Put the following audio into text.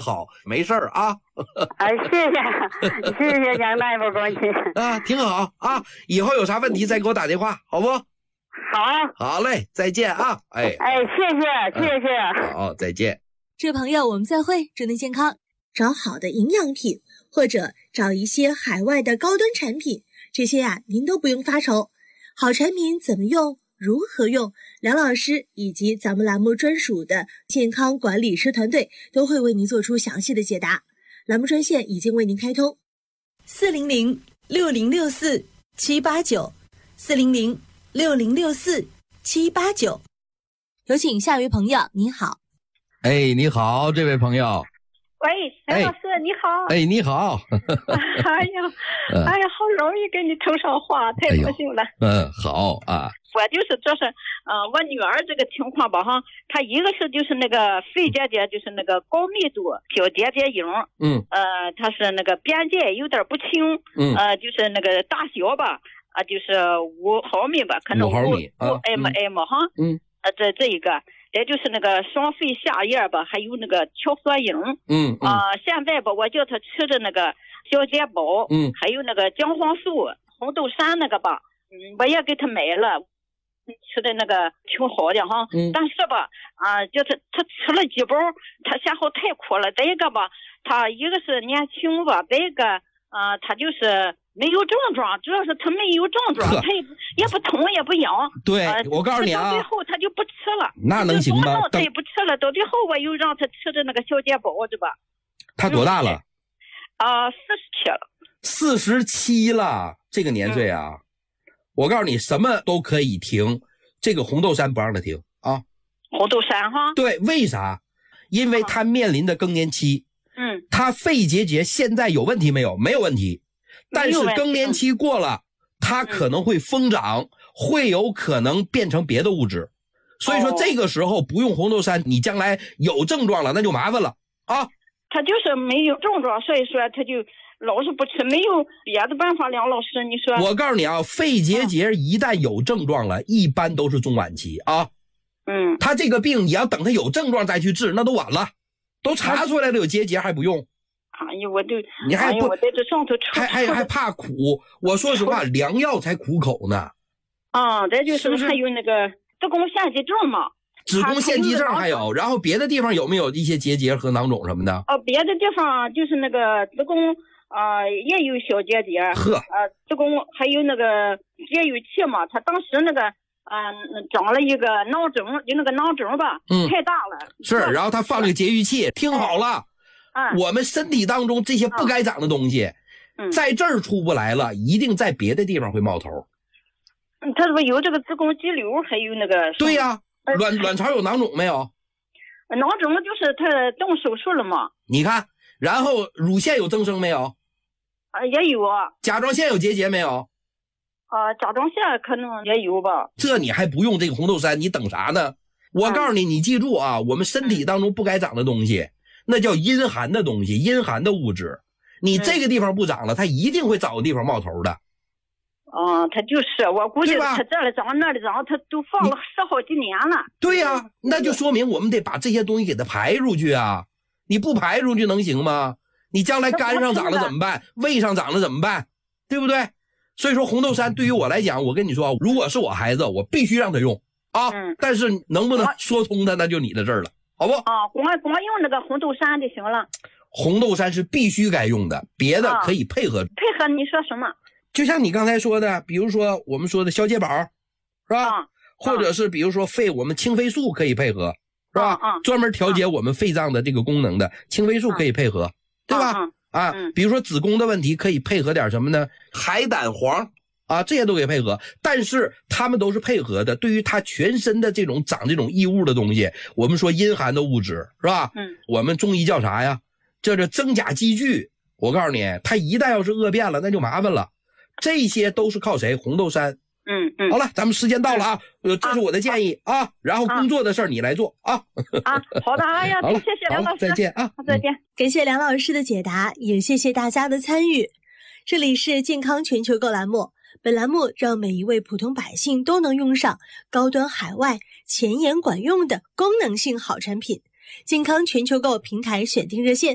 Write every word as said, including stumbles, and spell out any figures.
好，没事儿啊。 啊，谢谢，谢谢杨大夫关心。 啊，挺好啊，以后有啥问题再给我打电话，好不？ 好， 好嘞，再见啊！哎哎，谢谢，谢谢。 嗯、好，再见。 这位朋友，我们再会，祝您健康。找好的营养品，或者找一些海外的高端产品，这些呀、啊，您都不用发愁。好产品怎么用？如何用？梁老师以及咱们栏目专属的健康管理师团队都会为您做出详细的解答。栏目专线已经为您开通，四零零六零六四七八九，四零零六零六四七八九。有请下一位朋友，你好。 哎，你好，这位朋友。 喂，梁老师，哎、你好。 哎，你好。 哎呀，哎呀，好容易给你通上话，太高兴了。 哎、嗯，好啊。 我就是这是，呃，我女儿这个情况吧，哈，她一个是就是那个肺结节，就是那个高密度小结节痈， 嗯， 呃，她是那个边界有点不清， 嗯， 呃，就是那个大小吧，啊、呃，就是五毫米吧，可能五毫米五 mm 哈， 嗯， 呃，这这一个。也就是那个双肺下叶吧，还有那个鞘索引， 嗯啊、呃，现在吧，我叫他吃的那个小解宝， 嗯， 还有那个姜黄素、红豆杉那个吧，嗯，我也给他买了，吃的那个挺好的哈， 嗯， 但是吧，啊、呃，就是他吃了几包，他嫌好太苦了。再一个吧，他一个是年轻吧，再一个啊、呃，他就是没有症状，主要是他没有症状，他也不也不痛也不痒。 对、 呃， 我告诉你啊， 到最后他就不吃了。 那能行吗？ 他也不吃了，到最后我又让他吃的那个小解宝，对吧？ 他多大了？ 啊，四十七了。 四十七了，这个年岁啊、嗯，我告诉你，什么都可以停，这个红豆杉不让他停啊。 红豆杉哈？ 对，为啥？因为他面临的更年期。 嗯。 他肺结节现在有问题没有？没有问题。但是更年期过了，它可能会疯长、嗯，会有可能变成别的物质。所以说这个时候不用红豆杉，你将来有症状了那就麻烦了啊。 他就是没有症状，所以说他就老是不吃，没有别的办法。梁老师，你说？ 我告诉你啊，肺结节一旦有症状了，一般都是中晚期啊。 嗯。 他这个病你要等他有症状再去治，那都晚了，都查出来了有结节还不用。 哎呀，我就你还不、 哎、我在这上头还还还怕苦？我说实话，良药才苦口呢。 啊，这就是不是还有那个子宫腺肌症嘛。 子宫腺肌症还有，然后别的地方有没有一些结节和囊肿什么的？ 哦，别的地方就是那个子宫啊、呃、也有小结节。 呵。 呃，子宫还有那个节育器嘛，他当时那个嗯、呃、长了一个囊肿，就那个囊肿吧， 嗯， 太大了。 是，然后他放了个节育器，听好了。 哎我们身体当中这些不该长的东西， 嗯、 在这儿出不来了，一定在别的地方会冒头。 嗯，他说有这个子宫肌瘤，还有那个。 对呀、啊，卵卵巢有囊肿没有？ 囊肿就是他动手术了嘛。 你看，然后乳腺有增生没有？ 啊，也有啊。 甲状腺有结节没有？ 啊，甲状腺可能也有吧。 这你还不用这个红豆杉，你等啥呢？我告诉你，你记住啊，我们身体当中不该长的东西。那叫阴寒的东西，阴寒的物质，你这个地方不长了，它一定会找个地方冒头的。 哦，他就是我估计他这里长那里长，他都放了十好几年了。 对呀、啊，那就说明我们得把这些东西给它排出去啊！你不排出去能行吗？你将来肝上长了怎么办？胃上长了怎么办？对不对？所以说红豆杉对于我来讲，我跟你说，如果是我孩子，我必须让他用啊。 嗯、 但是能不能说通他，那就你的事儿了。好不？ 啊，光光用那个红豆杉就行了。 红豆杉是必须该用的，别的可以配合。啊、 配合你说什么？ 就像你刚才说的，比如说我们说的消解宝，是吧？ 啊、 或者是比如说肺，我们清肺素可以配合，是吧？ 啊、 专门调节我们肺脏的这个功能的清肺素可以配合，对吧？ 啊， 啊嗯、 比如说子宫的问题可以配合点什么呢？海胆黄。啊，这些都可以配合，但是他们都是配合的。对于他全身的这种长这种异物的东西，我们说阴寒的物质是吧？ 嗯， 我们中医叫啥呀？这是真假积聚。我告诉你，他一旦要是恶变了，那就麻烦了。这些都是靠谁？红豆杉。 嗯嗯。 好了，咱们时间到了啊，呃，这是我的建议 啊, 啊。然后工作的事儿你来做啊。 啊，好的，哎呀，谢谢梁老师， 再见啊， 再见。 感谢梁老师的解答，也谢谢大家的参与。这里是健康全球购栏目。本栏目让每一位普通百姓都能用上高端海外前沿管用的功能性好产品。健康全球购平台选定热线